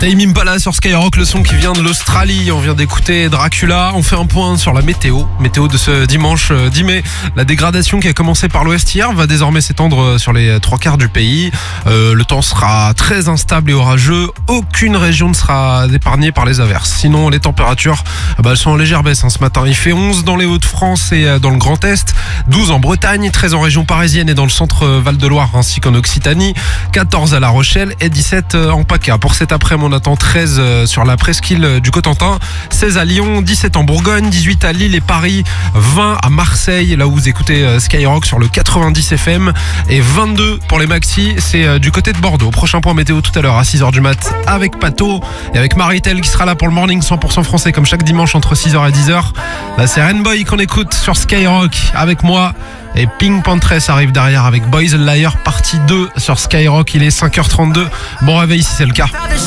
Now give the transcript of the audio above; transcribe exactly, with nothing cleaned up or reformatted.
Tame Impala sur Skyrock, le son qui vient de l'Australie. On vient d'écouter Dracula. On fait un point sur la météo. Météo de ce dimanche dix mai. La dégradation qui a commencé par l'ouest hier va désormais s'étendre sur les trois quarts du pays. Euh, le temps sera très instable et orageux. Aucune région ne sera épargnée par les averses. Sinon, les températures bah, elles sont en légère baisse hein, ce matin. Il fait onze dans les Hauts-de-France et dans le Grand Est, douze en Bretagne, treize en région parisienne et dans le centre Val-de-Loire ainsi qu'en Occitanie, quatorze à La Rochelle et dix-sept en PACA. Pour cet après-midi, on attend treize sur la presqu'île du Cotentin, seize à Lyon, dix-sept en Bourgogne, dix-huit à Lille et Paris, vingt à Marseille, là où vous écoutez Skyrock sur le quatre-vingt-dix F M, et vingt-deux pour les maxi, c'est du côté de Bordeaux. Prochain point météo tout à l'heure à six heures du mat avec Pato et avec Maritel qui sera là pour le morning cent pour cent français comme chaque dimanche entre six heures et dix heures. Là c'est Rainboy qu'on écoute sur Skyrock avec moi. Et Pink Panthers arrive derrière avec Boys a Liar partie deux sur Skyrock. Il est cinq heures trente-deux. Bon réveil si c'est le cas.